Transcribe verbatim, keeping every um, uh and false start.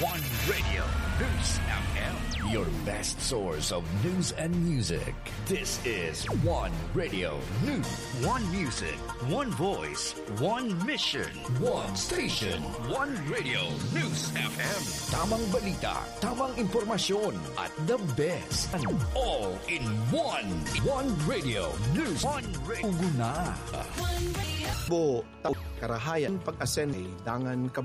One Radio News F M, your best source of news and music. This is One Radio News. One music, one voice, one mission, one station, one Radio News F M. Tamang balita, tamang impormasyon, at the best. And all in one. One Radio News. One Radio. Uguna. Bo, karahayan pag-asen ay dangan